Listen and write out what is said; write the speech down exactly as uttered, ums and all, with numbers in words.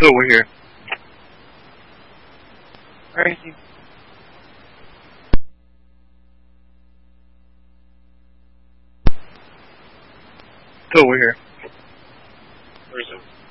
Still over here. Where is he? Still over here. Where's him?